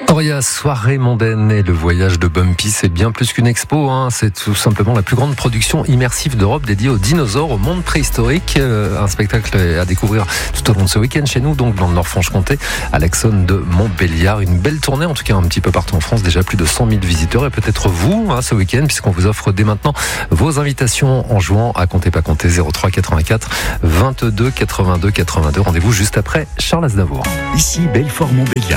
Auria, soirée mondaine et le voyage de Bumpy, c'est bien plus qu'une expo, c'est tout simplement la plus grande production immersive d'Europe dédiée aux dinosaures, au monde préhistorique. Un spectacle à découvrir tout au long de ce week-end chez nous, donc dans le Nord-Franche-Comté, à l'Axone de Montbéliard. Une belle tournée, en tout cas un petit peu partout en France, déjà plus de 100 000 visiteurs et peut-être vous ce week-end, puisqu'on vous offre dès maintenant vos invitations en jouant à Comptez pas compter 03 84 22 82 82. Rendez-vous juste après Charles Aznavour. Ici Belfort Montbéliard.